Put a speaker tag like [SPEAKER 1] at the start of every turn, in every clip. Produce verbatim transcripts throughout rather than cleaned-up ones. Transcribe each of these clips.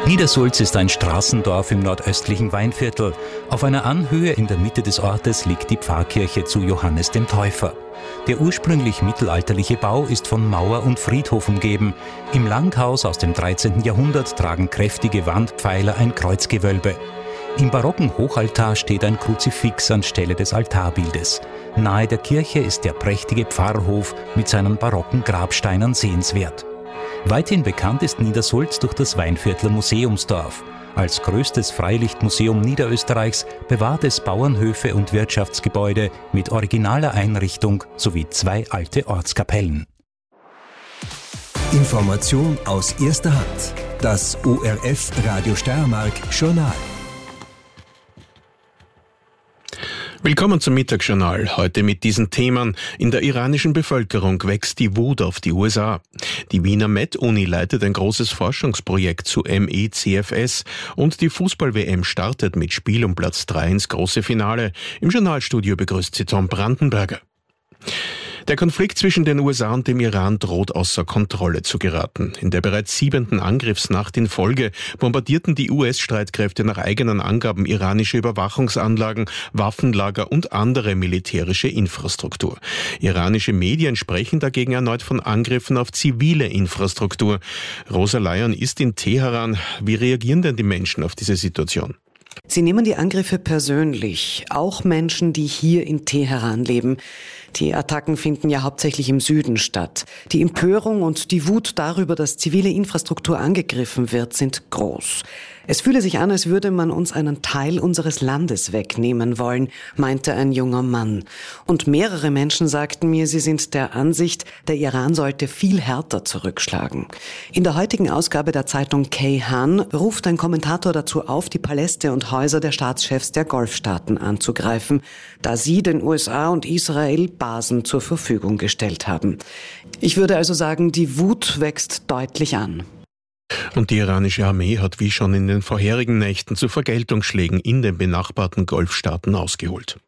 [SPEAKER 1] Niedersulz ist ein Straßendorf im nordöstlichen Weinviertel. Auf einer Anhöhe in der Mitte des Ortes liegt die Pfarrkirche zu Johannes dem Täufer. Der ursprünglich mittelalterliche Bau ist von Mauer und Friedhof umgeben. Im Langhaus aus dem dreizehnten Jahrhundert tragen kräftige Wandpfeiler ein Kreuzgewölbe. Im barocken Hochaltar steht ein Kruzifix anstelle des Altarbildes. Nahe der Kirche ist der prächtige Pfarrhof mit seinen barocken Grabsteinen sehenswert. Weithin bekannt ist Niedersulz durch das Weinviertler Museumsdorf. Als größtes Freilichtmuseum Niederösterreichs bewahrt es Bauernhöfe und Wirtschaftsgebäude mit originaler Einrichtung sowie zwei alte Ortskapellen.
[SPEAKER 2] Information aus erster Hand. Das O R F Radio Steiermark Journal.
[SPEAKER 3] Willkommen zum Mittagsjournal. Heute mit diesen Themen. In der iranischen Bevölkerung wächst die Wut auf die U S A. Die Wiener Med-Uni leitet ein großes Forschungsprojekt zu M E C F S und die Fußball-W M startet mit Spiel um Platz drei ins große Finale. Im Journalstudio begrüßt sie Tom Brandenberger. Der Konflikt zwischen den U S A und dem Iran droht außer Kontrolle zu geraten. In der bereits siebenten Angriffsnacht in Folge bombardierten die U S-Streitkräfte nach eigenen Angaben iranische Überwachungsanlagen, Waffenlager und andere militärische Infrastruktur. Iranische Medien sprechen dagegen erneut von Angriffen auf zivile Infrastruktur. Rosa Lyon ist in Teheran. Wie reagieren denn die Menschen auf diese Situation?
[SPEAKER 4] Sie nehmen die Angriffe persönlich, auch Menschen, die hier in Teheran leben. Die Attacken finden ja hauptsächlich im Süden statt. Die Empörung und die Wut darüber, dass zivile Infrastruktur angegriffen wird, sind groß. Es fühle sich an, als würde man uns einen Teil unseres Landes wegnehmen wollen, meinte ein junger Mann. Und mehrere Menschen sagten mir, sie sind der Ansicht, der Iran sollte viel härter zurückschlagen. In der heutigen Ausgabe der Zeitung Kayhan ruft ein Kommentator dazu auf, die Paläste und Häuser der Staatschefs der Golfstaaten anzugreifen, da sie den U S A und Israel Basen zur Verfügung gestellt haben. Ich würde also sagen, die Wut wächst deutlich an.
[SPEAKER 3] Und die iranische Armee hat wie schon in den vorherigen Nächten zu Vergeltungsschlägen in den benachbarten Golfstaaten ausgeholt.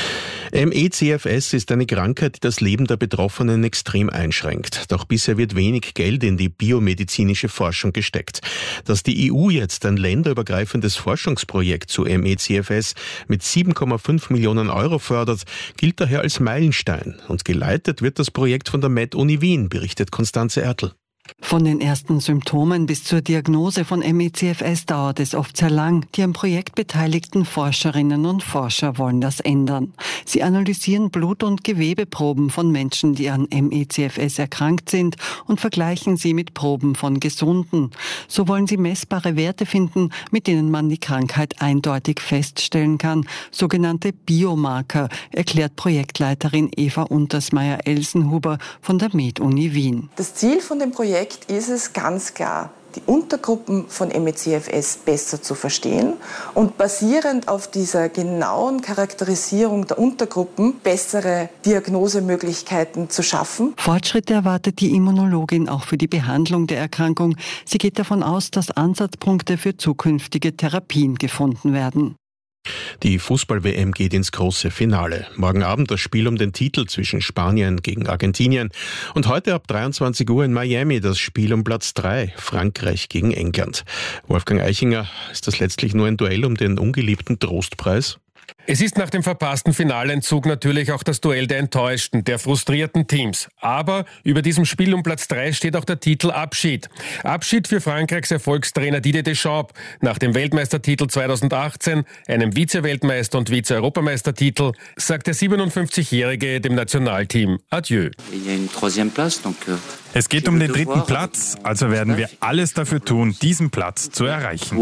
[SPEAKER 3] M E C F S ist eine Krankheit, die das Leben der Betroffenen extrem einschränkt. Doch bisher wird wenig Geld in die biomedizinische Forschung gesteckt. Dass die E U jetzt ein länderübergreifendes Forschungsprojekt zu M E C F S mit sieben Komma fünf Millionen Euro fördert, gilt daher als Meilenstein. Und geleitet wird das Projekt von der Med-Uni Wien, berichtet Konstanze Ertl.
[SPEAKER 5] Von den ersten Symptomen bis zur Diagnose von M E C F S dauert es oft sehr lang. Die am Projekt beteiligten Forscherinnen und Forscher wollen das ändern. Sie analysieren Blut- und Gewebeproben von Menschen, die an M E C F S erkrankt sind und vergleichen sie mit Proben von Gesunden. So wollen sie messbare Werte finden, mit denen man die Krankheit eindeutig feststellen kann. Sogenannte Biomarker, erklärt Projektleiterin Eva Untersmeier-Elsenhuber von der Med-Uni Wien.
[SPEAKER 6] Das Ziel von dem Projekt ist es ganz klar, die Untergruppen von M E C F S besser zu verstehen und basierend auf dieser genauen Charakterisierung der Untergruppen bessere Diagnosemöglichkeiten zu schaffen.
[SPEAKER 5] Fortschritte erwartet die Immunologin auch für die Behandlung der Erkrankung. Sie geht davon aus, dass Ansatzpunkte für zukünftige Therapien gefunden werden.
[SPEAKER 3] Die Fußball-W M geht ins große Finale. Morgen Abend das Spiel um den Titel zwischen Spanien gegen Argentinien. Und heute ab dreiundzwanzig Uhr in Miami das Spiel um Platz drei, Frankreich gegen England. Wolfgang Eichinger, ist das letztlich nur ein Duell um den ungeliebten Trostpreis?
[SPEAKER 7] Es ist nach dem verpassten Finalentzug natürlich auch das Duell der enttäuschten, der frustrierten Teams. Aber über diesem Spiel um Platz drei steht auch der Titel Abschied. Abschied für Frankreichs Erfolgstrainer Didier Deschamps nach dem Weltmeistertitel zweitausendachtzehn, einem Vize-Weltmeister- und Vize-Europameistertitel, sagt der siebenundfünfzigjährige dem Nationalteam Adieu.
[SPEAKER 8] Es geht um den dritten Platz, also werden wir alles dafür tun, diesen Platz zu erreichen.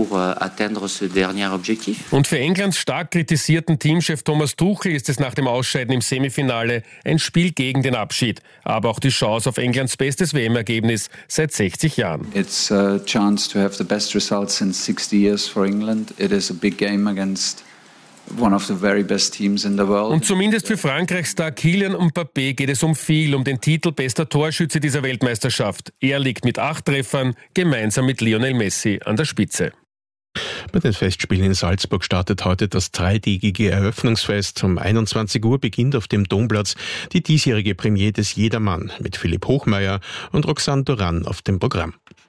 [SPEAKER 7] Und für Englands stark kritisierten Teamchef Thomas Tuchel ist es nach dem Ausscheiden im Semifinale ein Spiel gegen den Abschied, aber auch die Chance auf Englands bestes W M-Ergebnis seit sechzig Jahren.
[SPEAKER 9] It's a chance to have the best results in sixty years for England. It is a big game against one of the very best teams in the world.
[SPEAKER 7] Und zumindest für Frankreichs-Star Kylian Mbappé geht es um viel, um den Titel bester Torschütze dieser Weltmeisterschaft. Er liegt mit acht Treffern gemeinsam mit Lionel Messi an der Spitze.
[SPEAKER 3] Bei den Festspielen in Salzburg startet heute das dreitägige Eröffnungsfest. Um einundzwanzig Uhr beginnt auf dem Domplatz die diesjährige Premiere des Jedermann mit Philipp Hochmeier und Roxane Duran auf dem Programm.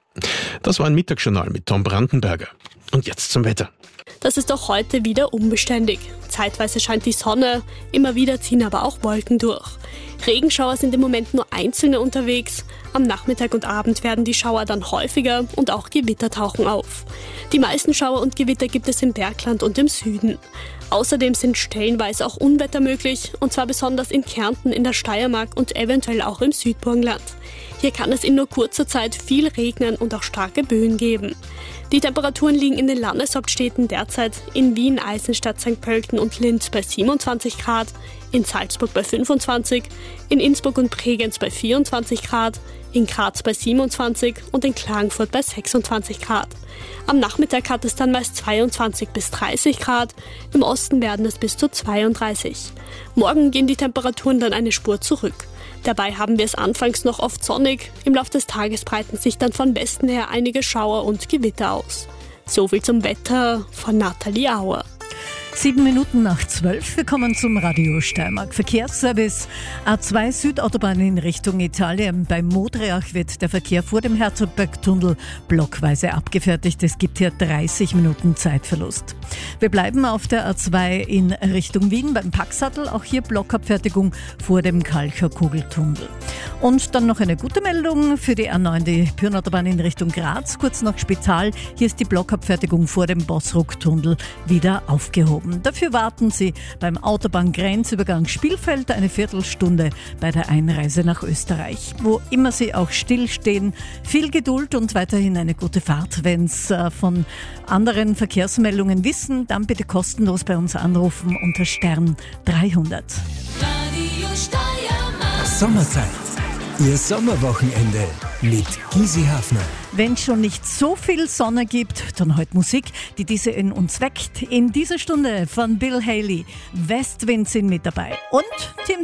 [SPEAKER 3] Das war ein Mittagsjournal mit Tom Brandenberger. Und jetzt zum Wetter.
[SPEAKER 10] Das ist auch heute wieder unbeständig. Zeitweise scheint die Sonne, immer wieder ziehen aber auch Wolken durch. Regenschauer sind im Moment nur einzelne unterwegs. Am Nachmittag und Abend werden die Schauer dann häufiger und auch Gewitter tauchen auf. Die meisten Schauer und Gewitter gibt es im Bergland und im Süden. Außerdem sind stellenweise auch Unwetter möglich, und zwar besonders in Kärnten, in der Steiermark und eventuell auch im Südburgenland. Hier kann es in nur kurzer Zeit viel regnen und auch starke Böen geben. Die Temperaturen liegen in den Landeshauptstädten derzeit in Wien, Eisenstadt, Sankt Pölten und Linz bei siebenundzwanzig Grad, in Salzburg bei fünfundzwanzig, in Innsbruck und Bregenz bei vierundzwanzig Grad, in Graz bei siebenundzwanzig und in Klagenfurt bei sechsundzwanzig Grad. Am Nachmittag hat es dann meist zweiundzwanzig bis dreißig Grad, im Osten werden es bis zu zweiunddreißig. Morgen gehen die Temperaturen dann eine Spur zurück. Dabei haben wir es anfangs noch oft sonnig, im Laufe des Tages breiten sich dann von Westen her einige Schauer und Gewitter aus. Soviel zum Wetter von Nathalie Auer.
[SPEAKER 11] Sieben Minuten nach zwölf, wir kommen zum Radio Steiermark Verkehrsservice. A zwei Südautobahn in Richtung Italien. Bei Modriach wird der Verkehr vor dem Herzogbergtunnel blockweise abgefertigt. Es gibt hier dreißig Minuten Zeitverlust. Wir bleiben auf der A zwei in Richtung Wien beim Packsattel. Auch hier Blockabfertigung vor dem Kalcher Kugeltunnel. Und dann noch eine gute Meldung für die A neun, die Pyrnautobahn in Richtung Graz, kurz nach Spital. Hier ist die Blockabfertigung vor dem Bossrucktunnel wieder aufgehoben. Dafür warten Sie beim Autobahngrenzübergang Spielfeld eine Viertelstunde bei der Einreise nach Österreich. Wo immer Sie auch stillstehen, viel Geduld und weiterhin eine gute Fahrt. Wenn Sie äh, von anderen Verkehrsmeldungen wissen, dann bitte kostenlos bei uns anrufen unter Stern dreihundert.
[SPEAKER 2] Radio Steiermark. Sommerzeit. Ihr Sommerwochenende mit Gysi Hafner.
[SPEAKER 11] Wenn es schon nicht so viel Sonne gibt, dann heute Musik, die diese in uns weckt. In dieser Stunde von Bill Haley. Westwind sind mit dabei. Und Tim